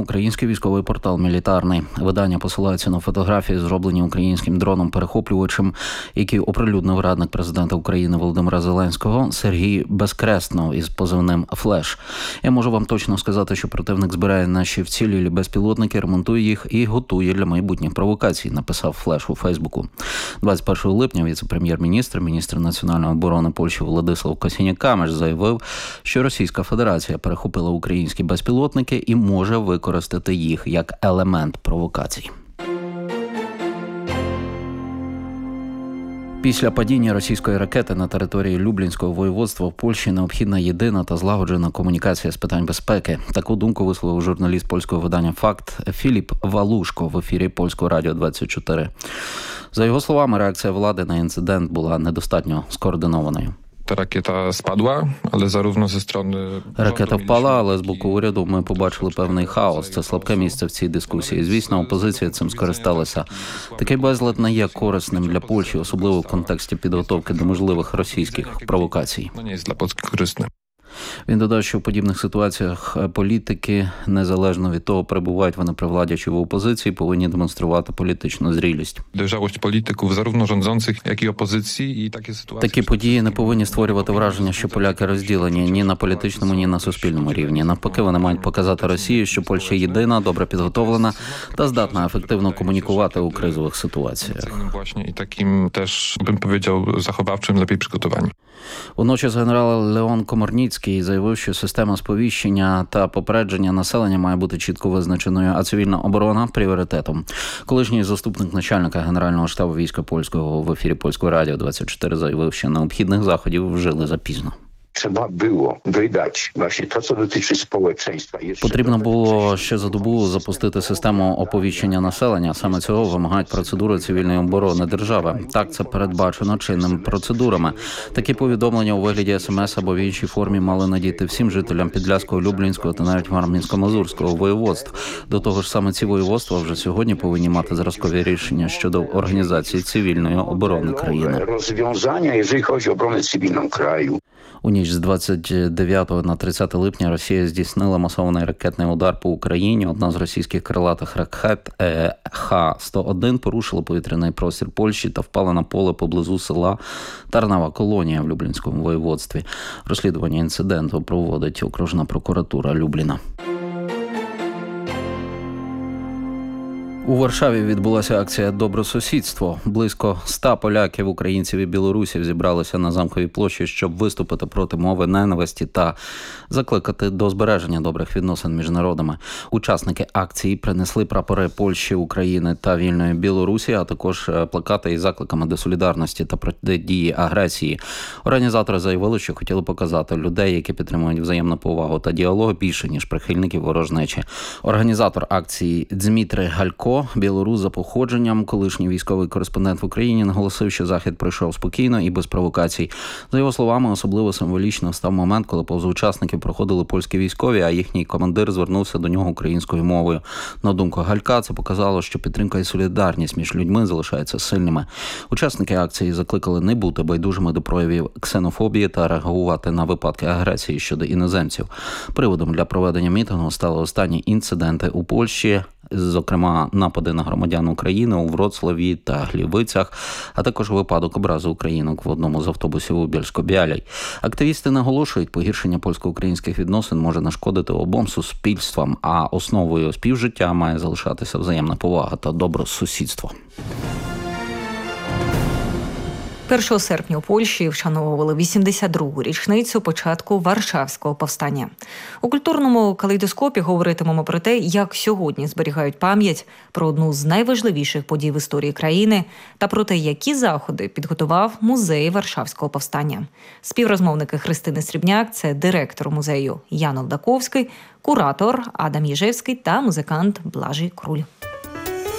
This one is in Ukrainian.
український військовий портал «Мілітарний». Видання посилається на фотографії, зроблені українським дроном-перехоплювачем, які оприлюднив радник президента України Володимира Зеленського Сергій Безкреснов із позивним «Флеш». Я можу вам точно сказати, що противник збирає наші вцілілі безпілотники, ремонтує їх і готує для майбутніх провокацій, написав Флеш у Фейсбуку. 21 липня віце-прем'єр-міністр, міністр національної оборони Польщі Владислав Косіньяк-Камеш заявив, що Російська Федерація перехопила українські безпілотники і може використати їх як елемент провокацій. Після падіння російської ракети на території Люблінського воєводства в Польщі необхідна єдина та злагоджена комунікація з питань безпеки. Таку думку висловив журналіст польського видання «Факт» Філіп Валушко в ефірі Польського радіо 24. За його словами, реакція влади на інцидент була недостатньо скоординованою. Ракета спадла, але зарówno ze strony... Ракета впала, але з боку уряду ми побачили певний хаос. Це слабке місце в цій дискусії. Звісно, опозиція цим скористалася. Такий безлад не є корисним для Польщі, особливо в контексті підготовки до можливих російських провокацій. Не є для Польщі корисним. Він додав, що в подібних ситуаціях політики, незалежно від того, перебувають вони при владі чи в опозиції, повинні демонструвати політичну зрілість. Dojrzałość політиків, zarówno rządzących, як і опозиції, і такі ситуації. Такі події не повинні створювати враження, що поляки розділені ні на політичному, ні на суспільному рівні. Навпаки, вони мають показати Росії, що Польща єдина, добре підготовлена та здатна ефективно комунікувати у кризових ситуаціях. Właśnie i takim też, bym powiedział, zachowawczym, lepiej przygotowani. Водночас генерал Леон Комарніцький заявив, що система сповіщення та попередження населення має бути чітко визначеною, а цивільна оборона – пріоритетом. Колишній заступник начальника Генерального штабу війська польського в ефірі Польського радіо 24 заявив, що необхідних заходів вжили запізно. Trzeba było wydać właśnie to, co dotyczy społeczeństwa. Потрібно було ще за добу запустити систему оповіщення населення. Саме цього вимагають процедури цивільної оборони держави. Так, це передбачено чинними процедурами. Такі повідомлення у вигляді СМС або в іншій формі мали надійти всім жителям Підляського, Люблінського та навіть Вармінсько-Мазурського воєводств. До того ж, саме ці воєводства вже сьогодні повинні мати зразкові рішення щодо організації цивільної оборони країни. Розв'язання, якщо chodzi o obronę cywilną kraju. У ніч з 29 на 30 липня Росія здійснила масований ракетний удар по Україні. Одна з російських крилатих ракет Х-101 порушила повітряний простір Польщі та впала на поле поблизу села Тарнава Колонія в Люблінському воєводстві. Розслідування інциденту проводить окружна прокуратура Любліна. У Варшаві відбулася акція «Добросусідство». Близько 100 поляків, українців і білорусів зібралися на Замковій площі, щоб виступити проти мови ненависті та закликати до збереження добрих відносин між народами. Учасники акції принесли прапори Польщі, України та вільної Білорусі, а також плакати із закликами до солідарності та протидії агресії. Організатори заявили, що хотіли показати людей, які підтримують взаємну повагу та діалог, більше, ніж прихильників ворожнечі. Організатор акції Дмитрий Галько, білорус за походженням, колишній військовий кореспондент в Україні, наголосив, що захід пройшов спокійно і без провокацій. За його словами, особливо символічно став момент, коли повз учасників проходили польські військові, а їхній командир звернувся до нього українською мовою. На думку Галька, це показало, що підтримка і солідарність між людьми залишаються сильними. Учасники акції закликали не бути байдужими до проявів ксенофобії та реагувати на випадки агресії щодо іноземців. Приводом для проведення мітингу стали останні інциденти у Польщі, зокрема напади на громадян України у Вроцлаві та Глівицях, а також випадок образу українок в одному з автобусів у Бєльсько-Бялій. Активісти наголошують, погіршення польсько-українських відносин може нашкодити обом суспільствам, а основою співжиття має залишатися взаємна повага та добросусідство. 1 серпня у Польщі вшановували 82-гу річницю початку Варшавського повстання. У культурному калейдоскопі говоритимемо про те, як сьогодні зберігають пам'ять про одну з найважливіших подій в історії країни та про те, які заходи підготував музей Варшавського повстання. Співрозмовники Христини Срібняк – це директор музею Ян Олдаковський, куратор Адам Єжевський та музикант Блажій Круль.